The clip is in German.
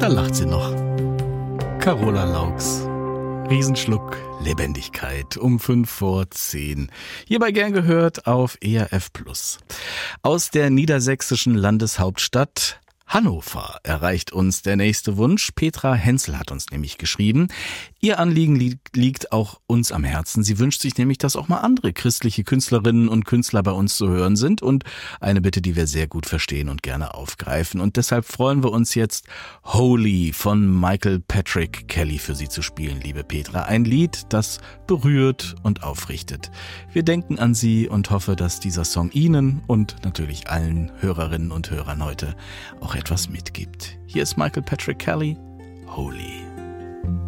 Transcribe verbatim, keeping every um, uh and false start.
Da lacht sie noch. Carola Laux. Riesenschluck Lebendigkeit um fünf vor zehn. Hierbei gern gehört auf E R F Plus. Aus der niedersächsischen Landeshauptstadt Hannover erreicht uns der nächste Wunsch. Petra Hensel hat uns nämlich geschrieben. Ihr Anliegen li- liegt auch uns am Herzen. Sie wünscht sich nämlich, dass auch mal andere christliche Künstlerinnen und Künstler bei uns zu hören sind. Und eine Bitte, die wir sehr gut verstehen und gerne aufgreifen. Und deshalb freuen wir uns jetzt, Holy von Michael Patrick Kelly für Sie zu spielen, liebe Petra. Ein Lied, das berührt und aufrichtet. Wir denken an Sie und hoffe, dass dieser Song Ihnen und natürlich allen Hörerinnen und Hörern heute auch etwas mitgibt. Hier ist Michael Patrick Kelly, Holy.